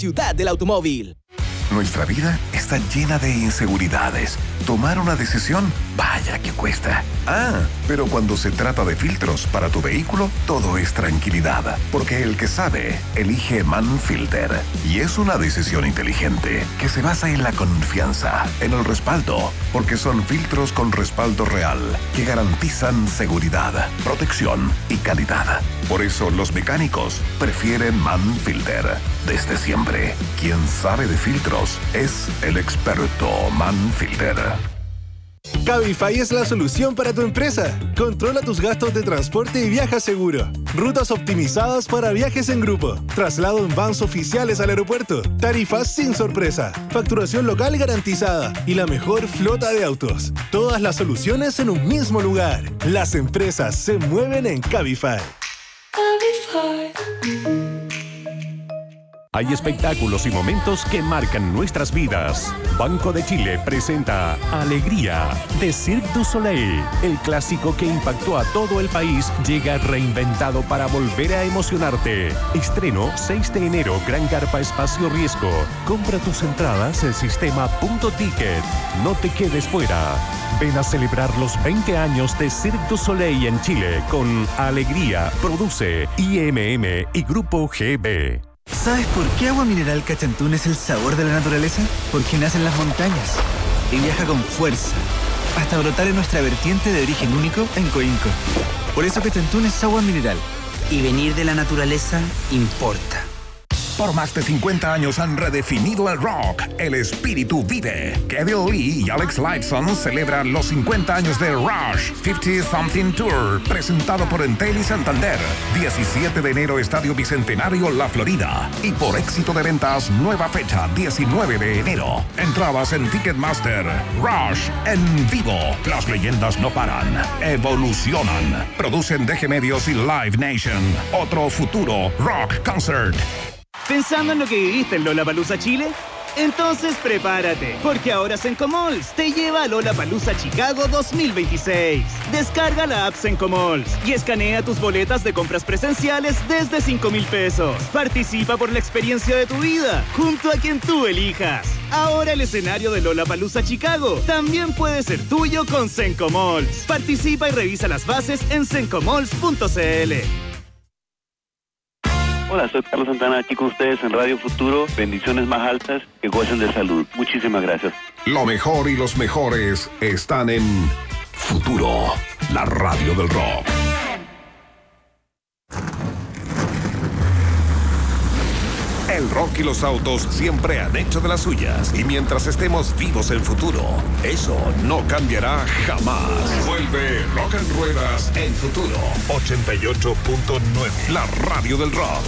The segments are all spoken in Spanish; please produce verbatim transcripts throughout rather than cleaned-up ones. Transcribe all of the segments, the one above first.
Ciudad del Automóvil. Nuestra vida está llena de inseguridades. Tomar una decisión, vaya que cuesta. Ah, pero cuando se trata de filtros para tu vehículo, todo es tranquilidad. Porque el que sabe, elige Manfilter. Y es una decisión inteligente que se basa en la confianza, en el respaldo. Porque son filtros con respaldo real que garantizan seguridad, protección y calidad. Por eso los mecánicos prefieren Manfilter. Desde siempre, quien sabe de filtros es el experto Manfilter. Cabify es la solución para tu empresa. Controla tus gastos de transporte y viaja seguro. Rutas optimizadas para viajes en grupo. Traslado en vans oficiales al aeropuerto. Tarifas sin sorpresa. Facturación local garantizada. Y la mejor flota de autos. Todas las soluciones en un mismo lugar. Las empresas se mueven en Cabify. Cabify. Hay espectáculos y momentos que marcan nuestras vidas. Banco de Chile presenta Alegría de Cirque du Soleil. El clásico que impactó a todo el país llega reinventado para volver a emocionarte. Estreno seis de enero, Gran Carpa Espacio Riesgo. Compra tus entradas en sistema punto ticket. No te quedes fuera. Ven a celebrar los veinte años de Cirque du Soleil en Chile con Alegría. Produce I M M y Grupo G B. ¿Sabes por qué Agua Mineral Cachantún es el sabor de la naturaleza? Porque nace en las montañas y viaja con fuerza hasta brotar en nuestra vertiente de origen único en Coinco. Por eso Cachantún es agua mineral. Y venir de la naturaleza importa. Por más de cincuenta años han redefinido el rock. El espíritu vive. Kevin Lee y Alex Lifeson celebran los cincuenta años de Rush cincuenta Something Tour, presentado por Entel y Santander. diecisiete de enero, Estadio Bicentenario, La Florida. Y por éxito de ventas, nueva fecha, diecinueve de enero. Entradas en Ticketmaster. Rush en vivo. Las leyendas no paran. Evolucionan. Producen D G Medios y Live Nation. Otro futuro rock concert. ¿Pensando en lo que viviste en Lollapalooza Chile? Entonces prepárate, porque ahora Sencomalls te lleva a Lollapalooza Chicago dos mil veintiséis. Descarga la app Sencomalls y escanea tus boletas de compras presenciales desde cinco mil pesos. Participa por la experiencia de tu vida, junto a quien tú elijas. Ahora el escenario de Lollapalooza Chicago también puede ser tuyo con Sencomalls. Participa y revisa las bases en sencomalls punto c l. Hola, soy Carlos Santana, aquí con ustedes en Radio Futuro. Bendiciones más altas, que gocen de salud. Muchísimas gracias. Lo mejor y los mejores están en Futuro, la radio del rock. El rock y los autos siempre han hecho de las suyas. Y mientras estemos vivos en Futuro, eso no cambiará jamás. Vuelve Rock and Ruedas en Futuro. ochenta y ocho punto nueve. La radio del rock.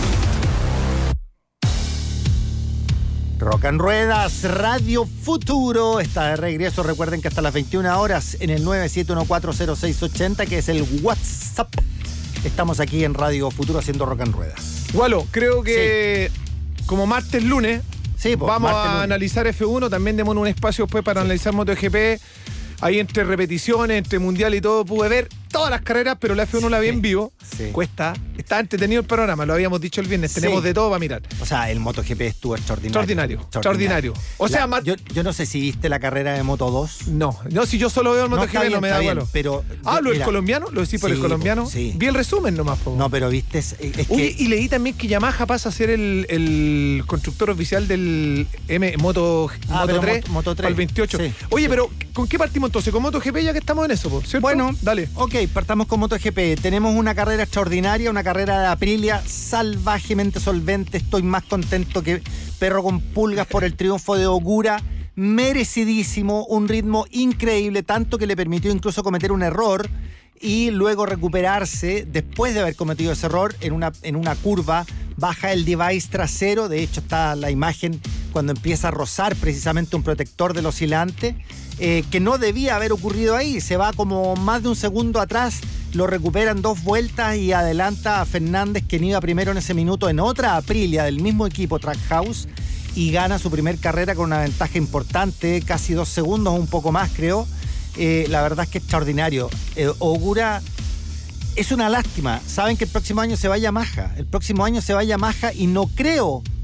Rock and Ruedas, Radio Futuro, está de regreso. Recuerden que hasta las veintiuna horas en el nueve siete uno cuatro cero seis ocho cero, que es el WhatsApp. Estamos aquí en Radio Futuro haciendo Rock and Ruedas. Walo, creo que sí. Como martes, lunes, sí, pues, vamos martes, a lunes. Analizar F uno. También demos un espacio después para analizar MotoGP. Ahí entre repeticiones, entre mundial y todo, pude ver todas las carreras, pero la F uno sí, la vi en vivo. Sí. Cuesta. Está entretenido el programa, lo habíamos dicho el viernes. Sí. Tenemos de todo para mirar. O sea, el MotoGP estuvo extraordinario. Extraordinario. Extraordinario. O sea, la, yo, yo no sé si viste la carrera de Moto dos. No, no, si yo solo veo el MotoGP no, bien, no me da igual. Pero ah, yo, lo del mira, colombiano, lo decís por sí, el colombiano. Sí. Vi el resumen nomás, po. No, pero viste. Es, es Oye, que... y leí también que Yamaha pasa a ser el, el constructor oficial del M Moto, ah, Moto tres, Moto, Moto tres al veintiocho. Sí. Oye, sí. Pero ¿con qué partimos entonces? Con MotoGP, ya que estamos en eso, ¿cierto? Bueno, dale. Ok, partamos con MotoGP. Tenemos una carrera extraordinaria, una carrera de Aprilia salvajemente solvente. Estoy más contento que perro con pulgas por el triunfo de Ogura. Merecidísimo, un ritmo increíble, tanto que le permitió incluso cometer un error y luego recuperarse después de haber cometido ese error en una, en una curva. Baja el device trasero, de hecho está la imagen cuando empieza a rozar precisamente un protector del oscilante, eh, que no debía haber ocurrido ahí. Se va como más de un segundo atrás, lo recupera en dos vueltas y adelanta a Fernández, quien iba primero en ese minuto en otra Aprilia del mismo equipo, Trackhouse, y gana su primer carrera con una ventaja importante, casi dos segundos, un poco más creo. Eh, la verdad es que extraordinario. Eh, Ogura es una lástima. Saben que el próximo año se va a Yamaha. El próximo año se va a Yamaha y no creo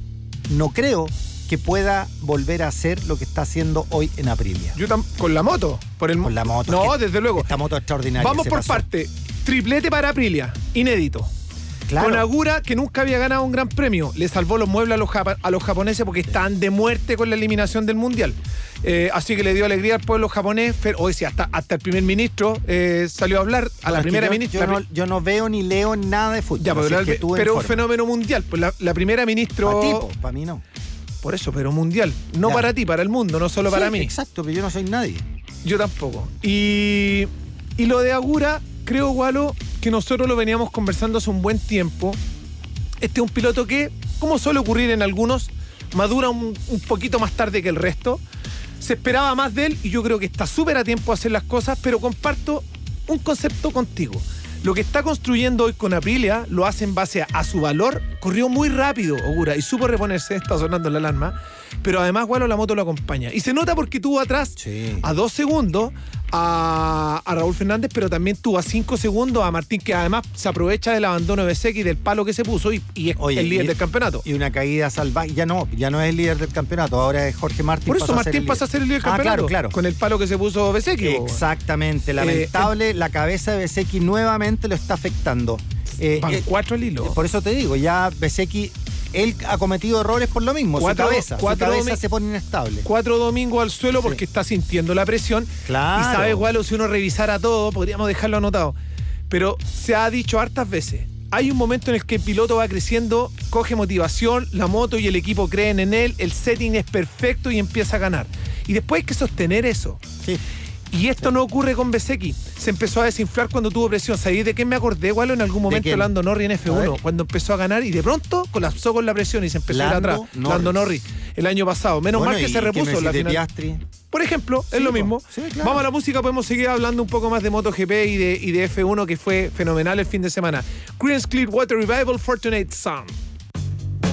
no creo que pueda volver a hacer lo que está haciendo hoy en Aprilia. Yo tam- con la moto. Por el con la moto. No, desde luego. Esta moto extraordinaria. Vamos por parte. Triplete para Aprilia. Inédito. Claro. Con Agura, que nunca había ganado un gran premio, le salvó los muebles a los, japa- a los japoneses porque estaban de muerte con la eliminación del Mundial. Eh, así que le dio alegría al pueblo japonés. Hoy sí, hasta, hasta el primer ministro eh, salió a hablar, a no, la primera yo, ministra. Yo no, yo no veo ni leo nada de fútbol. Ya, pero, es que pero un fenómeno mundial. Pues la, la primera ministra. Para ti, po, para mí no. Por eso, pero mundial. No ya. Para ti, para el mundo, no solo sí, para mí. Exacto, pero yo no soy nadie. Yo tampoco. Y, y lo de Agura, creo, Gualo, que nosotros lo veníamos conversando hace un buen tiempo. Este es un piloto que, como suele ocurrir en algunos, madura un, un poquito más tarde que el resto. Se esperaba más de él y yo creo que está súper a tiempo de hacer las cosas, pero comparto un concepto contigo. Lo que está construyendo hoy con Aprilia lo hace en base a, a su valor. Corrió muy rápido, Ogura, y supo reponerse, está sonando la alarma. Pero además, Gualo, la moto lo acompaña. Y se nota porque tuvo atrás sí. a dos segundos a, a Raúl Fernández, pero también tuvo a cinco segundos a Martín, que además se aprovecha del abandono de Bezzecchi y del palo que se puso y, y es Oye, el líder y, del campeonato. Y una caída salvaje. Ya no, ya no es el líder del campeonato, ahora es Jorge Martín. Por eso pasa Martín a pasa a ser el líder del ah, campeonato. Claro, claro. Con el palo que se puso Bezzecchi. Exactamente, lamentable. Eh, la cabeza de Bezzecchi nuevamente lo está afectando. Eh, Van eh, cuatro al hilo. Por eso te digo, ya Bezzecchi, él ha cometido errores por lo mismo. Cuatro, su cabeza, cuatro su cabeza domi- se pone inestable. Cuatro domingos al suelo porque sí. está sintiendo la presión. Claro. Y sabe, Gualo, si uno revisara todo, podríamos dejarlo anotado. Pero se ha dicho hartas veces, hay un momento en el que el piloto va creciendo, coge motivación, la moto y el equipo creen en él, el setting es perfecto y empieza a ganar. Y después hay que sostener eso. Sí. Y esto no ocurre con Bezzecchi. Se empezó a desinflar cuando tuvo presión. ¿Sabéis de qué me acordé, Gualo? En algún momento Lando Norris en F uno, cuando empezó a ganar y de pronto colapsó con la presión y se empezó Lando a ir atrás. Norris. Lando Norris, el año pasado. Menos bueno, mal que se repuso la final. Piastri. Por ejemplo, sí, es lo mismo. Sí, claro. Vamos a la música, podemos seguir hablando un poco más de MotoGP y de, y de F uno, que fue fenomenal el fin de semana. Creedence Clearwater Revival, Fortunate Son.